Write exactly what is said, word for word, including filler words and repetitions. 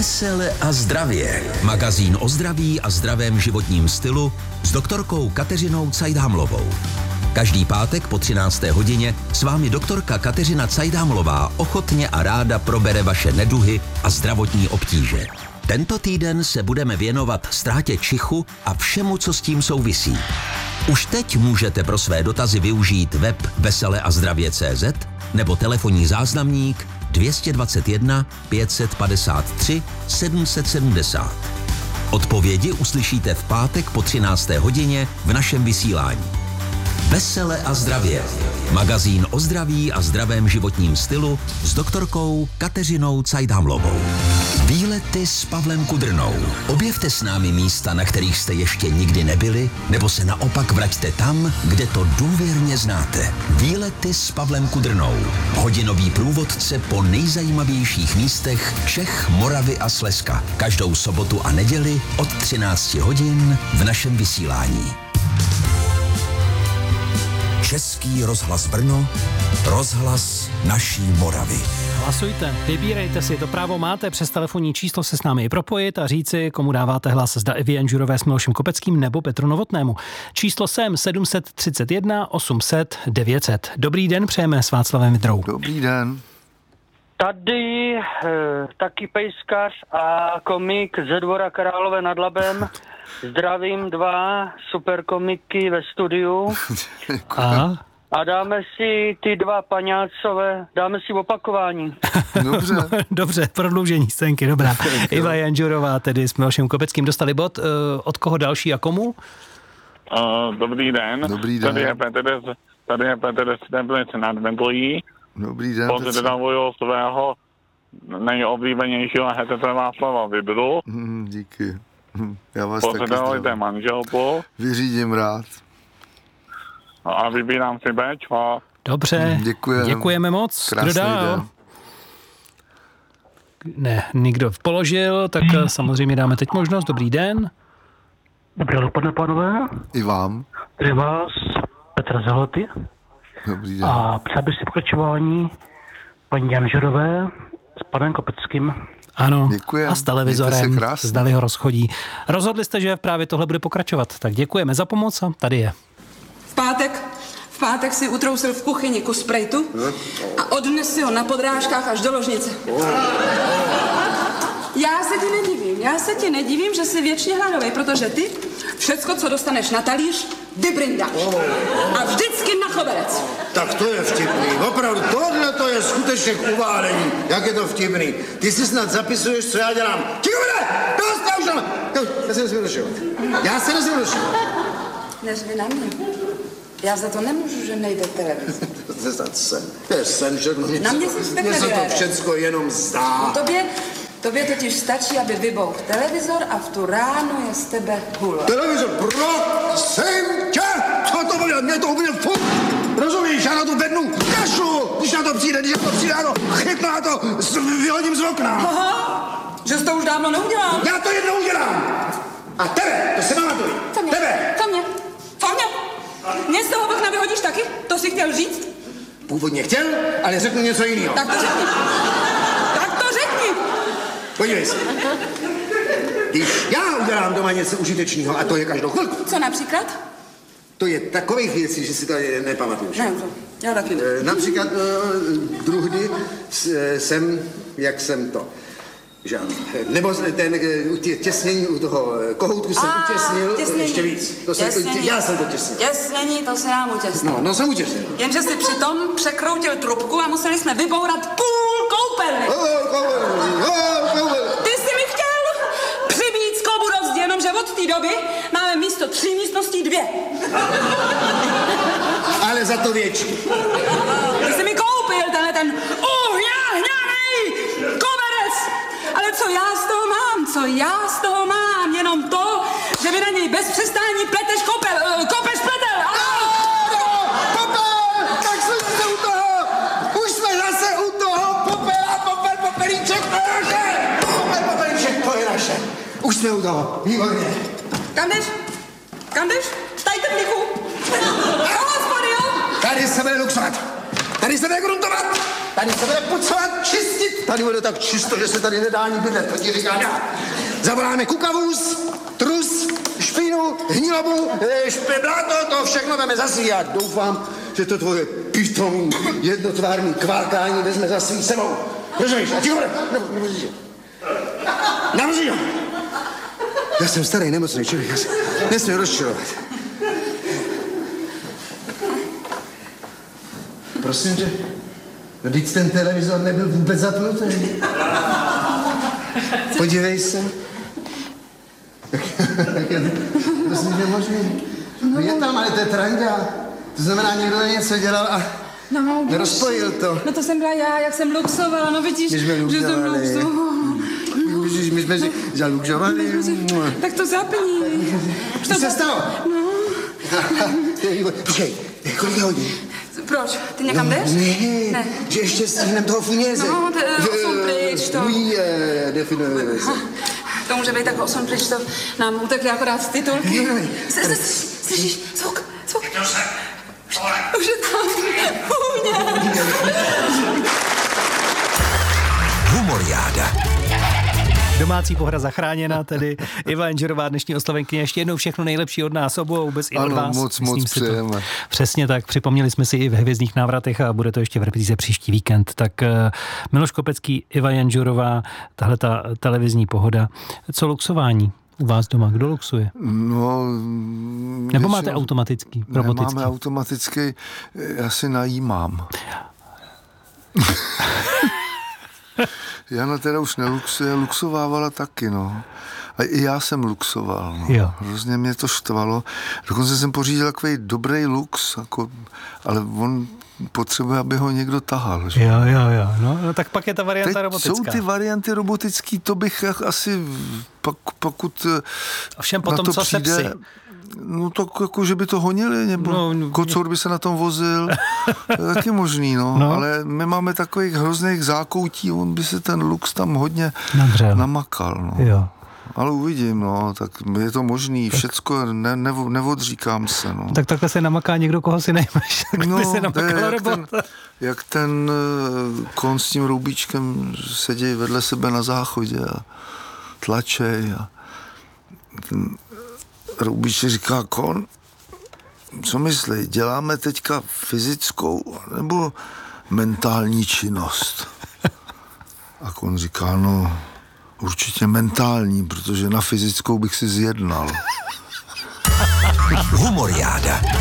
Vesele a zdravě. Magazín o zdraví a zdravém životním stylu s doktorkou Kateřinou Cajdhamlovou. Každý pátek po třinácté hodině s vámi doktorka Kateřina Cajdhamlová ochotně a ráda probere vaše neduhy a zdravotní obtíže. Tento týden se budeme věnovat ztrátě čichu a všemu, co s tím souvisí. Už teď můžete pro své dotazy využít web vesele a zdravě tečka cé zet nebo telefonní záznamník dvě stě dvacet jedna pět set padesát tři sedm set sedmdesát. Odpovědi uslyšíte v pátek po třinácté hodině v našem vysílání. Vesele a zdravě. Magazín o zdraví a zdravém životním stylu s doktorkou Kateřinou Cajdhamlovou. Výlety s Pavlem Kudrnou. Objevte s námi místa, na kterých jste ještě nikdy nebyli, nebo se naopak vraťte tam, kde to důvěrně znáte. Výlety s Pavlem Kudrnou. Hodinový průvodce po nejzajímavějších místech Čech, Moravy a Slezska. Každou sobotu a neděli od třinácti hodin v našem vysílání. Český rozhlas Brno, rozhlas naší Moravy. Hlasujte, vybírejte si, to právo máte, přes telefonní číslo se s námi i propojit a říci, komu dáváte hlas, zda Evě Janžurové s Milošem Kopeckým nebo Petru Novotnému. Číslo sem sedm set třicet jedna osm set devět set. Dobrý den, přejeme s Václavem Vidrou. Dobrý den. Tady e, taky pejskař a komik ze Dvora Králové nad Labem. Zdravím dva super komiky ve studiu. A? A dáme si ty dva paňácové, dáme si opakování. Dobře. No, dobře, prodloužení scénky, dobrá. Iva Janžurová tedy s Milošem Kopeckým dostali bod. Uh, od koho další a komu? Uh, dobrý den. Dobrý den. Tady je Petr, tady je Petr Steblic nad Vendlí. Dobrý den. Pozdravuju svého nejoblíbenějšího hetete Václava Vidru. Mm, díky. Já vás taky Pozdravujte zdravím. manželku. Vyřídím rád. A vybírám si Béčko. Dobře, Děkujeme. děkujeme moc. Krásný Kdo dál? den. Ne, nikdo položil, tak samozřejmě dáme teď možnost. Dobrý den. Dobré dopoledne, pánové. I vám. Tady vás Petr Zeloty Dobrý den. a přál bych si pokračování paní Janžurové s panem Kopeckým. Ano, Děkujem. a s televizorem, Mějte se krásně. zdali ho rozchodí. Rozhodli jste, že právě tohle bude pokračovat, tak děkujeme za pomoc a tady je. V pátek, v pátek si utrousil v kuchyni kus sprejtu a odnes si ho na podrážkách až do ložnice. Já se ti nedivím, já se ti nedivím, že jsi věčně hladovej, protože ty všecko, co dostaneš na talíř, vybrindáš. A vždycky na choberec. Tak to je vtipný. Opravdu, tohle to je skutečně k uválení. Jak je to vtipný. Ty si snad zapisuješ, co já dělám. Ticho bude! Dost, já už dám. Já se nesmím došovat. Já se nesmím došovat. Neřvi na mě. Já za to nemůžu, že nejde televize. To je snad sen. To je sen všechno. Mně Na mě si tak Mně se to nevyjede. všecko jenom zdá. Tobě, tobě totiž stačí, aby vybouch televizor a v tu ránu je z tebe hula. Televizor, prosím tě! Co to bude? Mě to úplně furt. Rozumíš, já na tu bednu kašlu, když na to přijde, když na to přijde, ano, chytnu na to, vyhodím z okna. Aha, že jsi to už dávno neudělal. Já to jednou udělám. A tebe, to si pamatuj. Co mě? Tebe. Co mě? Co mě? Mě z toho okna vyhodíš taky? To jsi chtěl říct? Původně chtěl, ale řeknu něco jiného. Tak to řekni. Tak to řekni. Podívej se. Když já udělám doma něco užitečného, a to je každou chvilku, Co například? to je takových věcí, že si to nepamatuješ. Ne, to, já taky ne. E, například e, druhdy s- jsem, jak jsem to, že ano. Nebo ten e, tě, těsnění u toho e, kohoutku jsem A, utěsnil těsnění. ještě víc. To jsem, Těsnění. já jsem to těsnil. Těsnění, to se nám utěsnilo. No, no jsem utěsnil. Jenže si přitom překroutil trubku a museli jsme vybourat půl koupelny. Oh, oh, oh, oh. Ty jsi mi chtěl přibít sklobu do zdi, jenomže od té doby máme místo tří místností dvě. Ale za to větší. Ty jsi mi koupil tenhle ten uhňahňaný koberec. Ale co já z toho mám? Co já z toho mám? Jenom to, že mi na něj bez přestání pleteš kopel, uh, kopeš pletel. Popel! Tak jsme zase u toho! Už jsme zase u toho! Popel a popel, popelíček, to je naše! Popel, popelíček, to je naše! Už jsme u toho, výborně. Kam jdeš? Kam jdeš? Tady teplíku. Do hospody, jo? Tady se bude luxovat. Tady se bude gruntovat, tady se bude pucovat, čistit. Tady bude tak čisto, že se tady nedá ani bydlet, to ti říkám já. Zavoláme kukavůz, trus, špínu, hnilobu, špě, bláto, to všechno veme za svý. Já doufám, že to tvoje pitomý jednotvárný kválkání vezme za svý sebou. Rozumíš? A ti ho bude. Navrží ho. Já jsem starý, nemocný člověk, já se nesmím rozčilovat. Prosím tě, no vždyť ten televizor nebyl vůbec zapnutý. Podívej se. Jak je to, prosím tě, možný. No je tam, ale to je tranda. To znamená, někdo na něco dělal a no, nerozpojil to. No to jsem byla já, jak jsem luxovala, no vidíš, že jsem luxovala. Vidíš, my jsme si zaluxovali. Tak to zapni. Co se stalo? No. Počkej, kolik je hodin? Proč? Ty někam jdeš? Ne, ne, že ještě stihneme toho funěze. No, to osm pryč, to. Oui, definujeme se. To může být tak osm pryč, to nám utekly akorát titulky. Slyšíš? Zvuk, zvuk. Už je tam. Hůně. Humoriáda. Domácí pohra zachráněna, tedy Iva Janžerová, dnešní oslavenkyně. Ještě jednou všechno nejlepší od nás obou, vůbec i od ano, vás. moc, Myslím moc si to. přejeme. Přesně tak, připomněli jsme si i v Hvězdných návratech a bude to ještě v repríze příští víkend. Tak uh, Miloš Kopecký, Iva Janžerová, tahle ta televizní pohoda. Co luxování u vás doma? Kdo luxuje? No... Nebo máte automatický, robotický? Nemáme automatický, já si najímám. Jana teda už neluxuje, luxovávala taky, no. A i já jsem luxoval, no. Jo. Hrozně mě to štvalo. Dokonce jsem pořídil takový dobrý lux, jako, ale on potřebuje, aby ho někdo tahal. Že? Jo, jo, jo. No, no tak pak je ta varianta teď robotická. Jsou ty varianty robotický, to bych asi, pak, pokud ovšem potom, na to co přijde, se psy? No tak jako, že by to honili, nebo no, no, kocour by se na tom vozil, to je taky možný, no. no. Ale my máme takových hrozných zákoutí, on by se ten lux tam hodně Nadřel. namakal, no. Jo. Ale uvidím, no, tak je to možný, tak. Všecko, ne, ne, neodříkám se, no. Tak takhle se namaká někdo, koho si nejmeš, tak no, by se namakal jak robot. ten, jak ten uh, kon s tím roubíčkem sedí vedle sebe na záchodě a tlačej a ten roubíček říká, kon, co myslí, děláme teďka fyzickou nebo mentální činnost? A kon říká, no, určitě mentální, protože na fyzickou bych si zjednal. Humoriáda.